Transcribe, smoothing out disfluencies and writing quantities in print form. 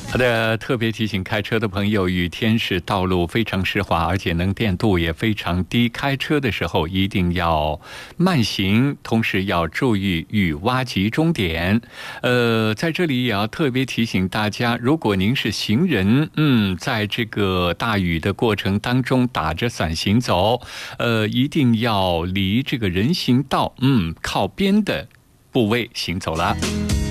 好的，特别提醒开车的朋友，雨天是道路非常湿滑，而且能见度也非常低，开车的时候一定要慢行，同时要注意雨洼集中点。在这里也要特别提醒大家，如果您是行人，在这个大雨的过程当中打着伞行走，一定要离这个人行道靠边的部位行走了。